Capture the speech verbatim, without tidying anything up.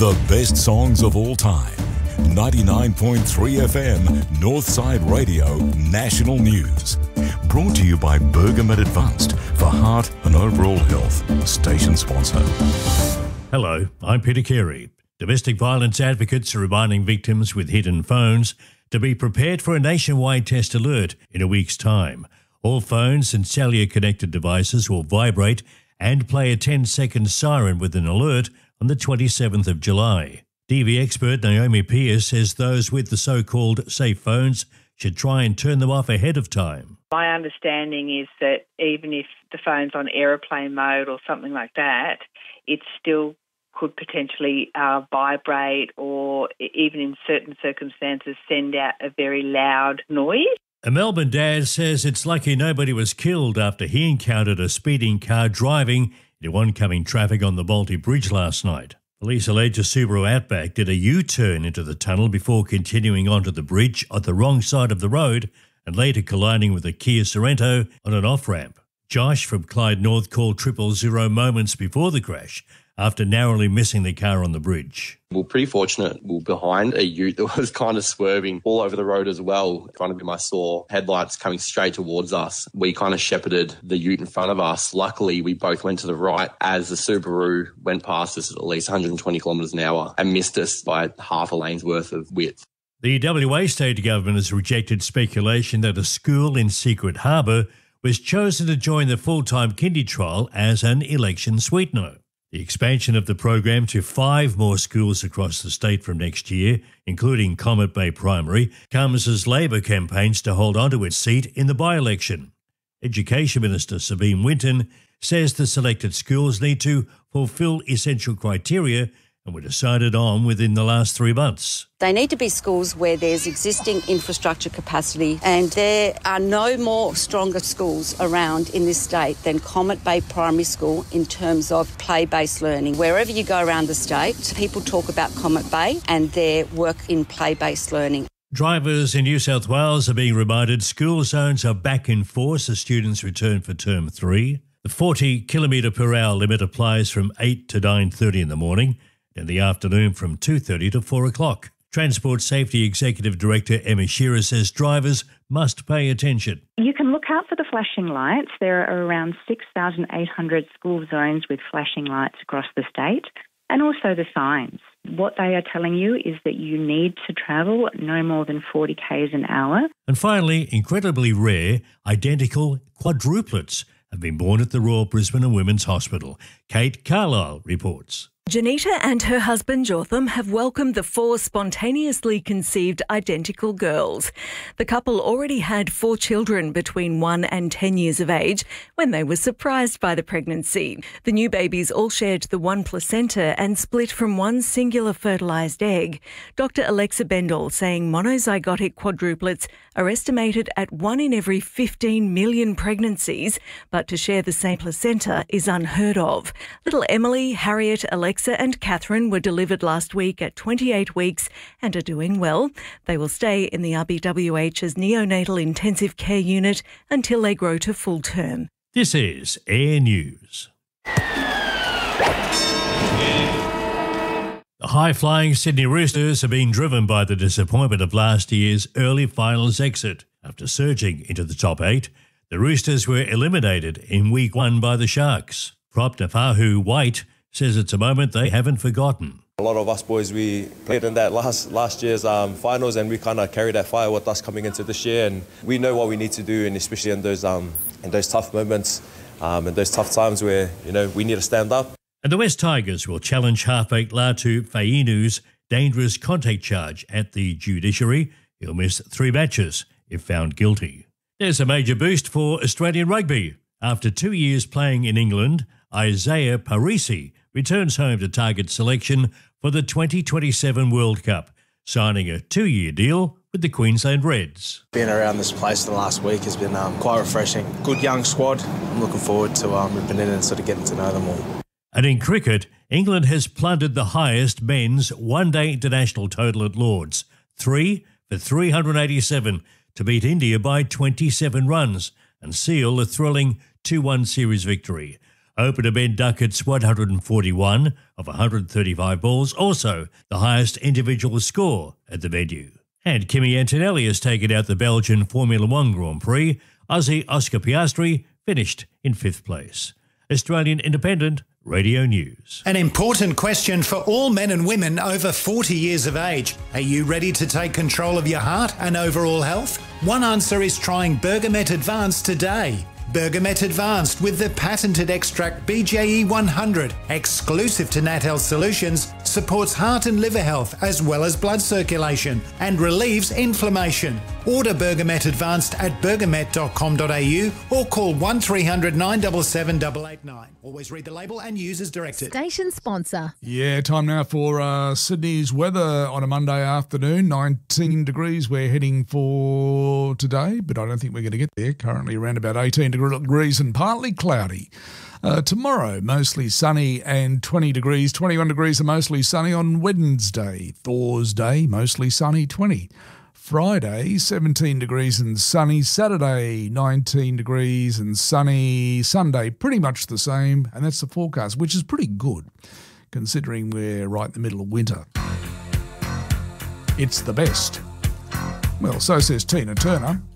The best songs of all time. ninety-nine point three F M, Northside Radio, National News. Brought to you by Bergamet Advanced for heart and overall health. Station sponsor. Hello, I'm Peter Carey. Domestic violence advocates are reminding victims with hidden phones to be prepared for a nationwide test alert in a week's time. All phones and cellular-connected devices will vibrate and play a ten-second siren with an alert on the twenty-seventh of July. D V expert Naomi Pierce says those with the so-called safe phones should try and turn them off ahead of time. My understanding is that even if the phone's on aeroplane mode or something like that, it still could potentially uh, vibrate or even in certain circumstances send out a very loud noise. A Melbourne dad says it's lucky nobody was killed after he encountered a speeding car driving into oncoming traffic on the Balti Bridge last night. Police allege a Subaru Outback did a U-turn into the tunnel before continuing onto the bridge on the wrong side of the road and later colliding with a Kia Sorento on an off-ramp. Josh from Clyde North called triple zero moments before the crash after narrowly missing the car on the bridge. We were pretty fortunate. We were behind a ute that was kind of swerving all over the road as well. Kind of I saw headlights coming straight towards us. We kind of shepherded the ute in front of us. Luckily, we both went to the right as the Subaru went past us at at least one hundred twenty kilometres an hour and missed us by half a lane's worth of width. The W A state government has rejected speculation that a school in Secret Harbour was chosen to join the full-time kindy trial as an election sweetener. The expansion of the program to five more schools across the state from next year, including Comet Bay Primary, comes as Labor campaigns to hold onto its seat in the by-election. Education Minister Sabine Winton says the selected schools need to fulfil essential criteria and were decided on within the last three months. They need to be schools where there's existing infrastructure capacity, and there are no more stronger schools around in this state than Comet Bay Primary School in terms of play-based learning. Wherever you go around the state, people talk about Comet Bay and their work in play-based learning. Drivers in New South Wales are being reminded school zones are back in force as students return for term three. The forty kilometre per hour limit applies from eight to nine thirty in the morning, in the afternoon from two thirty to four o'clock. Transport Safety Executive Director Emma Shearer says drivers must pay attention. You can look out for the flashing lights. There are around six thousand eight hundred school zones with flashing lights across the state, and also the signs. What they are telling you is that you need to travel no more than forty kays an hour. And finally, incredibly rare, identical quadruplets have been born at the Royal Brisbane and Women's Hospital. Kate Carlisle reports. Janita and her husband Jotham have welcomed the four spontaneously conceived identical girls. The couple already had four children between one and ten years of age when they were surprised by the pregnancy. The new babies all shared the one placenta and split from one singular fertilised egg. Doctor Alexa Bendall saying monozygotic quadruplets are estimated at one in every fifteen million pregnancies, but to share the same placenta is unheard of. Little Emily, Harriet, Alexa and Catherine were delivered last week at twenty-eight weeks and are doing well. They will stay in the R B W H's neonatal intensive care unit until they grow to full term. This is Air News. The high-flying Sydney Roosters are being driven by the disappointment of last year's early finals exit. After surging into the top eight, the Roosters were eliminated in week one by the Sharks. Prop Nafahu White says it's a moment they haven't forgotten. A lot of us boys, we played in that last last year's um, finals, and we kind of carry that fire with us coming into this year, and we know what we need to do, and especially in those um, in those tough moments, um, in those tough times where, you know, we need to stand up. And the West Tigers will challenge halfback Latu Fainu's dangerous contact charge at the judiciary. He'll miss three matches if found guilty. There's a major boost for Australian rugby. After two years playing in England, Isaiah Parisi returns home to target selection for the twenty twenty-seven World Cup, signing a two-year deal with the Queensland Reds. Being around this place the last week has been um, quite refreshing. Good young squad. I'm looking forward to um, ripping in and sort of getting to know them all. And in cricket, England has plundered the highest men's one-day international total at Lords, three for three hundred eighty-seven, to beat India by twenty-seven runs and seal a thrilling two one series victory. Opener Ben Duckett's one hundred forty-one of one hundred thirty-five balls, also the highest individual score at the venue. And Kimi Antonelli has taken out the Belgian Formula One Grand Prix. Aussie Oscar Piastri finished in fifth place. Australian Independent Radio News. An important question for all men and women over forty years of age. Are you ready to take control of your heart and overall health? One answer is trying Bergamet Advanced today. Bergamet Advanced with the patented extract B J E one hundred, exclusive to Nat Health Solutions, supports heart and liver health as well as blood circulation and relieves inflammation. Order Bergamet Advanced at bergamet dot com dot a u or call one three hundred nine seven seven eight eight nine. Always read the label and use as directed. Station sponsor. Yeah, time now for uh, Sydney's weather on a Monday afternoon. nineteen degrees we're heading for today, but I don't think we're going to get there. Currently around about eighteen degrees and partly cloudy. Uh, tomorrow, mostly sunny and twenty degrees. twenty-one degrees and mostly sunny on Wednesday. Thursday, mostly sunny, twenty. Friday, seventeen degrees and sunny. Saturday, nineteen degrees and sunny. Sunday, pretty much the same. And that's the forecast, which is pretty good, considering we're right in the middle of winter. It's the best. Well, so says Tina Turner.